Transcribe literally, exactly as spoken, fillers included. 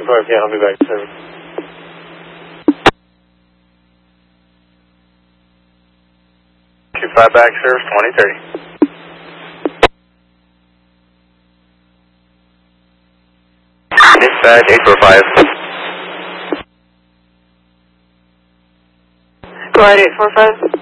five, yeah, I'll be back soon. two five back, service twenty thirty. Dispatch eight four five. Go ahead, eight four five.